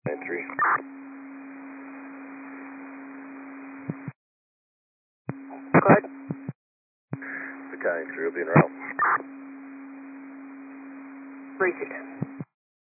Entry. Go ahead. Battalion 3 will be en route. 3-2.